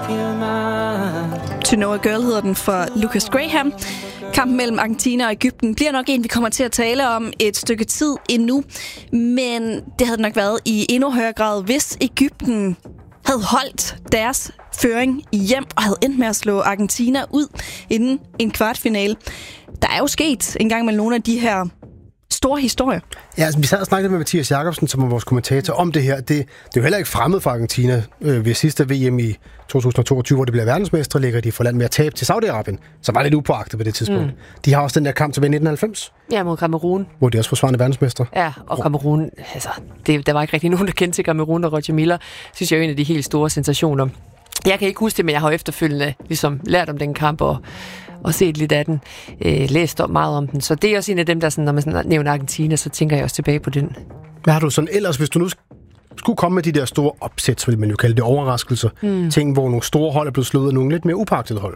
To Know a Girl hedder den for Lucas Graham. Kampen mellem Argentina og Egypten bliver nok en, vi kommer til at tale om et stykke tid endnu. Men det havde nok været i endnu højere grad, hvis Egypten havde holdt deres føring hjem og havde endt med at slå Argentina ud inden en kvartfinale. Der er jo sket en gang med nogle af de her store historier. Ja, altså, vi sad og snakkede med Mathias Jacobsen, som er vores kommentator, om det her. Det er jo heller ikke fremmed for Argentina. Ved sidste VM i 2022, hvor det bliver verdensmestre, ligger de for land med at tabe til Saudi-Arabien, som var lidt upåagtet på det tidspunkt. De har også den der kamp tilbage i 1990. Ja, mod Cameroon. Hvor de også forsvarende verdensmestre. Ja, og Cameroon, altså, der var ikke rigtig nogen, der kendte til Cameroon, og Roger Miller, synes jeg er en af de helt store sensationer. Jeg kan ikke huske det, men jeg har efterfølgende ligesom lært om den kamp og set lidt af den, læst meget om den. Så det er også en af dem, der sådan, når man sådan nævner Argentina, så tænker jeg også tilbage på den. Hvad har du sådan ellers, hvis du nu skulle komme med de der store opsæt, vil man jo kalde det overraskelser, ting, hvor nogle store hold er blevet slået af nogle lidt mere upåagtede hold?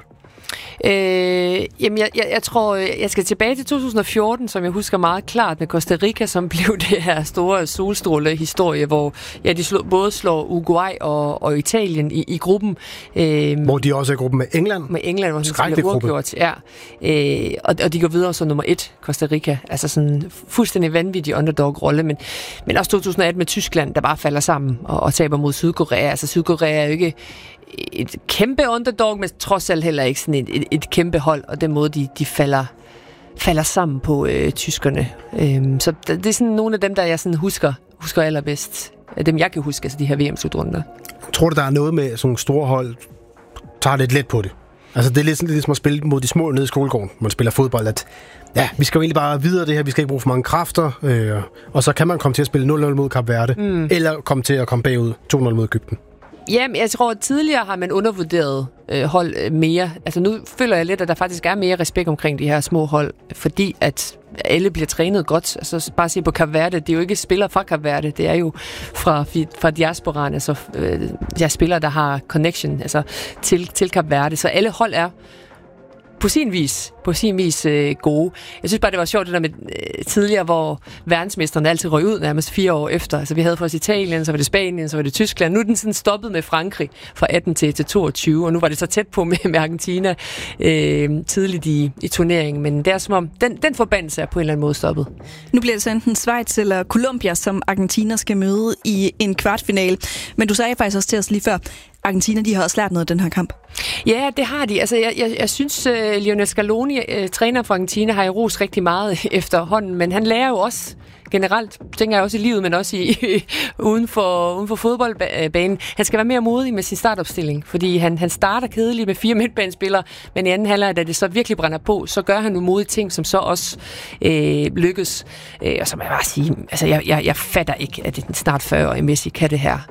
Jamen, jeg tror, jeg skal tilbage til 2014, som jeg husker meget klart med Costa Rica, som blev det her store solstråle-historie, hvor de både slår Uruguay og Italien i gruppen. Hvor de også er i gruppen med England. Med England, hvor de bliver uafgjort. Ja. Og de går videre som nummer 1, Costa Rica. Altså sådan fuldstændig vanvittig underdog-rolle. Men også 2018 med Tyskland, der bare falder sammen og taber mod Sydkorea. Altså Sydkorea er jo ikke et kæmpe underdog, men trods alt heller ikke sådan et kæmpe hold, og den måde, de falder sammen på tyskerne. Så det er sådan nogle af dem, der jeg sådan husker allerbedst. Dem, jeg kan huske, altså de her VM-slutrunder. Tror du, der er noget med sådan nogle store hold, tager lidt let på det? Altså det er lidt sådan ligesom at spille mod de små nede i skolegården, man spiller fodbold, at ja, vi skal jo egentlig bare videre det her, vi skal ikke bruge for mange kræfter, og så kan man komme til at spille 0-0 mod Kap Verde, eller komme til at komme bagud 2-0 mod Egypten. Jamen, jeg tror, at tidligere har man undervurderet hold mere. Altså nu føler jeg lidt, at der faktisk er mere respekt omkring de her små hold, fordi at alle bliver trænet godt. Altså bare se på Kap Verde, det er jo ikke spillere fra Kap Verde, det er jo fra diasporaen, altså de spillere, der har connection altså til Kap Verde. Så alle hold er på sin vis gode. Jeg synes bare, det var sjovt det der med tidligere, hvor verdensmesterne altid røg ud nærmest 4 år efter. Altså vi havde først Italien, så var det Spanien, så var det Tyskland. Nu er den sådan stoppet med Frankrig fra 18 til 22, og nu var det så tæt på med Argentina tidligt i turneringen. Men det er som om, den forbandelse er på en eller anden måde stoppet. Nu bliver det så enten Schweiz eller Colombia, som Argentina skal møde i en kvartfinale. Men du sagde faktisk også til os lige før, Argentina, de har også lært noget af den her kamp. Ja, det har de. Altså, jeg synes, Lionel Scaloni, træner for Argentina, har jo rost rigtig meget efterhånden, men han lærer jo også generelt, tænker jeg også i livet, men også uden for fodboldbanen. Han skal være mere modig med sin startopstilling, fordi han starter kedeligt med 4 midtbanespillere, men i anden halvleg, da det så virkelig brænder på, så gør han nogle modige ting, som så også lykkes. Og så må jeg bare sige, altså jeg fatter ikke, at en snart 40-årig Messi kan det her.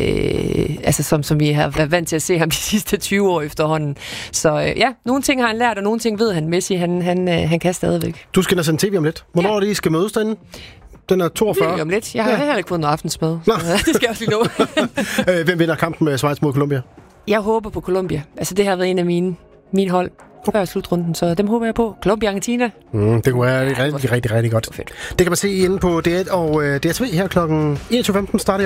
Altså som vi har været vant til at se ham de sidste 20 år efterhånden. Så ja, nogle ting har han lært, og nogle ting ved han. Messi, han kan stadigvæk. Du skal da sende tv om lidt. Hvornår er det, I skal mødes derinde? Den er 42. Om lidt. Jeg har heller ikke fået noget aftensmad. Det skal jeg også lige nå. Hvem vinder kampen med Schweiz mod Colombia? Jeg håber på Colombia. Altså det har været en af mine hold før slutrunden, så dem håber jeg på. Colombia, Argentina. Det kunne være rigtig godt. Det kan man se inde på DR1 og DR2 her kl. 21.15 starter